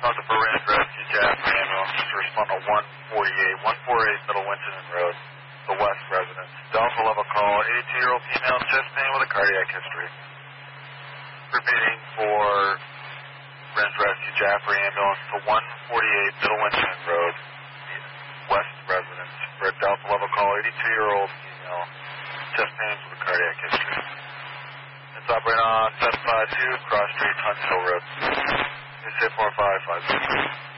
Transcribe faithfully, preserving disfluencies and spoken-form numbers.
Doctor Burrand, Rescue Jaffrey Ambulance to respond to one forty-eight, one forty-eight Middle Winchendon Road, the West residence. Delta level call, eighty-two-year-old female, chest pain with a cardiac history. Repeating for Ren's Rescue Jaffrey Ambulance to one forty-eight Middle Winchendon Road, West residence. For a Delta level call, eighty-two-year-old female, chest pain with a cardiac history. It's operating on seven five two Cross Street, Huntsville Road. It's eight four five five.